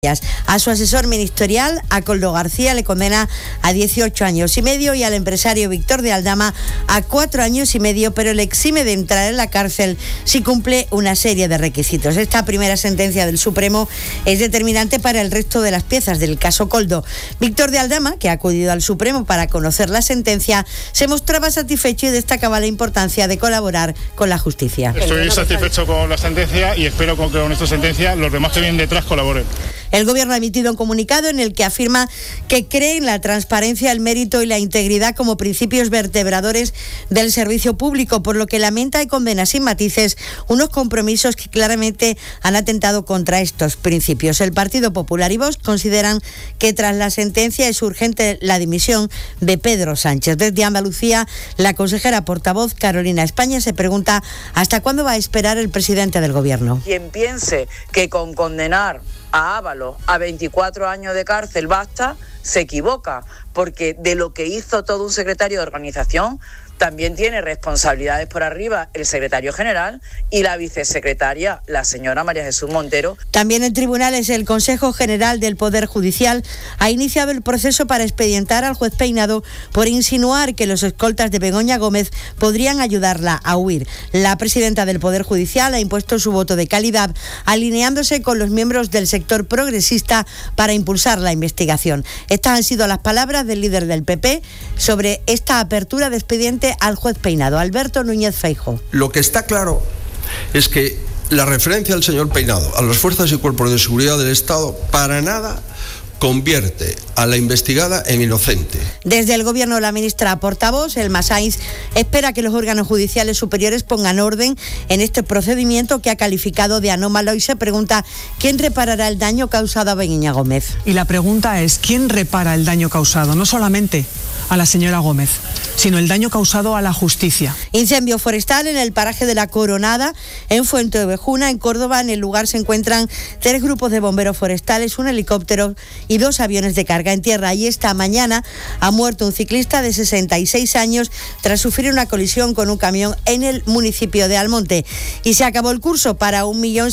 A su asesor ministerial, a Koldo García, le condena a 18 años y medio y al empresario Víctor de Aldama a 4 años y medio, pero le exime de entrar en la cárcel si cumple una serie de requisitos. Esta primera sentencia del Supremo es determinante para el resto de las piezas del caso Koldo. Víctor de Aldama, que ha acudido al Supremo para conocer la sentencia, se mostraba satisfecho y destacaba la importancia de colaborar con la justicia. Estoy satisfecho con la sentencia y espero que con esta sentencia los demás que vienen detrás colaboren. El Gobierno ha emitido un comunicado en el que afirma que cree en la transparencia, el mérito y la integridad como principios vertebradores del servicio público, por lo que lamenta y condena sin matices unos compromisos que claramente han atentado contra estos principios. El Partido Popular y Vox consideran que tras la sentencia es urgente la dimisión de Pedro Sánchez. Desde Andalucía, la consejera portavoz Carolina España se pregunta hasta cuándo va a esperar el presidente del Gobierno. Quien piense que con condenar a Ábalos a 24 años de cárcel basta, se equivoca, porque de lo que hizo todo un secretario de organización también tiene responsabilidades por arriba el secretario general y la vicesecretaria, la señora María Jesús Montero. También en tribunales, el Consejo General del Poder Judicial ha iniciado el proceso para expedientar al juez Peinado por insinuar que los escoltas de Begoña Gómez podrían ayudarla a huir. La presidenta del Poder Judicial ha impuesto su voto de calidad, alineándose con los miembros del sector progresista para impulsar la investigación. Estas han sido las palabras del líder del PP sobre esta apertura de expediente al juez Peinado, Alberto Núñez Feijóo. Lo que está claro es que la referencia del señor Peinado a las fuerzas y cuerpos de seguridad del Estado para nada convierte a la investigada en inocente. Desde el Gobierno, la ministra portavoz, Elma Sainz, espera que los órganos judiciales superiores pongan orden en este procedimiento que ha calificado de anómalo y se pregunta quién reparará el daño causado a Begoña Gómez. Y la pregunta es, ¿quién repara el daño causado? No solamente a la señora Gómez, sino el daño causado a la justicia. Incendio forestal en el paraje de La Coronada, en Fuenteovejuna, en Córdoba. En el lugar se encuentran 3 grupos de bomberos forestales, un helicóptero y 2 aviones de carga en tierra. Y esta mañana ha muerto un ciclista de 66 años tras sufrir una colisión con un camión en el municipio de Almonte. Y se acabó el curso para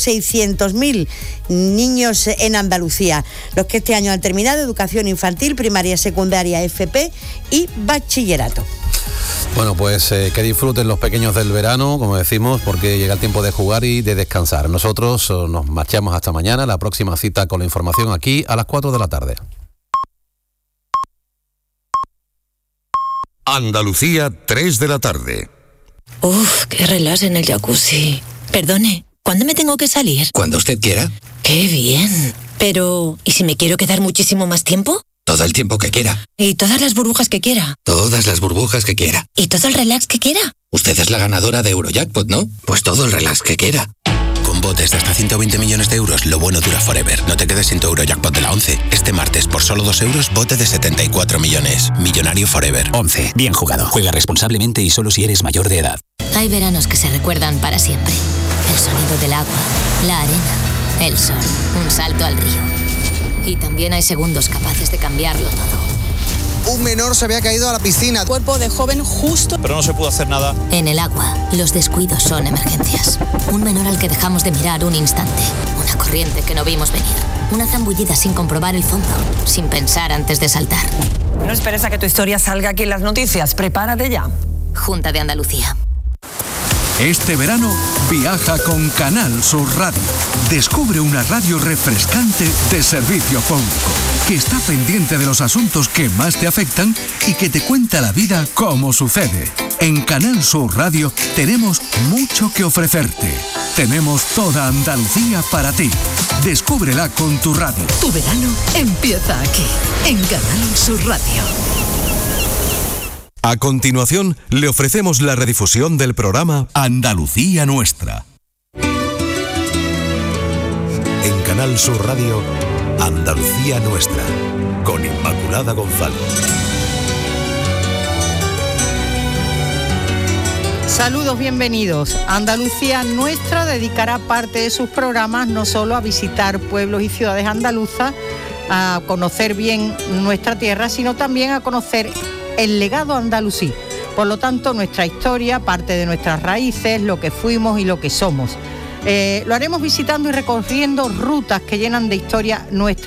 1.600.000 niños en Andalucía, los que este año han terminado educación infantil, primaria, secundaria, FP y bachillerato. Bueno, pues que disfruten los pequeños del verano, como decimos, porque llega el tiempo de jugar y de descansar. Nosotros nos marchamos hasta mañana, la próxima cita con la información aquí a las 4 de la tarde. Andalucía, 3 de la tarde. Uf, qué relax en el jacuzzi. Perdone, ¿cuándo me tengo que salir? Cuando usted quiera. ¡Qué bien! Pero, ¿y si me quiero quedar muchísimo más tiempo? Todo el tiempo que quiera. ¿Y todas las burbujas que quiera? Todas las burbujas que quiera. ¿Y todo el relax que quiera? Usted es la ganadora de Eurojackpot, ¿no? Pues todo el relax que quiera. Con botes de hasta 120 millones de euros, lo bueno dura forever. No te quedes sin tu Eurojackpot de la 11. Este martes, por solo 2 euros, bote de 74 millones. Millonario forever. 11. Bien jugado. Juega responsablemente y solo si eres mayor de edad. Hay veranos que se recuerdan para siempre. El sonido del agua, la arena, el sol, un salto al río. Y también hay segundos capaces de cambiarlo todo. Un menor se había caído a la piscina. Cuerpo de joven justo. Pero no se pudo hacer nada. En el agua, los descuidos son emergencias. Un menor al que dejamos de mirar un instante. Una corriente que no vimos venir. Una zambullida sin comprobar el fondo. Sin pensar antes de saltar. No esperes a que tu historia salga aquí en las noticias. Prepárate ya. Junta de Andalucía. Este verano viaja con Canal Sur Radio. Descubre una radio refrescante de servicio público, que está pendiente de los asuntos que más te afectan y que te cuenta la vida como sucede. En Canal Sur Radio tenemos mucho que ofrecerte. Tenemos toda Andalucía para ti. Descúbrela con tu radio. Tu verano empieza aquí, en Canal Sur Radio. A continuación, le ofrecemos la redifusión del programa Andalucía Nuestra. En Canal Sur Radio, Andalucía Nuestra, con Inmaculada González. Saludos, bienvenidos. Andalucía Nuestra dedicará parte de sus programas no solo a visitar pueblos y ciudades andaluzas, a conocer bien nuestra tierra, sino también a conocer el legado andalusí. Por lo tanto, nuestra historia, parte de nuestras raíces, lo que fuimos y lo que somos. Lo haremos visitando y recorriendo rutas que llenan de historia nuestra